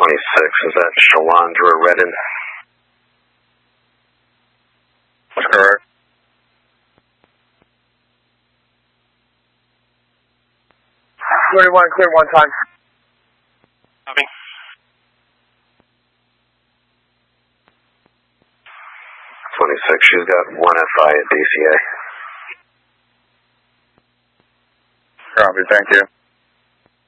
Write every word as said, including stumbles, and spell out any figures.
twenty-six, is that Shalandra Redden? That's correct. twenty-one, clear one time. Copy. twenty-six, she's got one F I at D C A. Copy, thank you.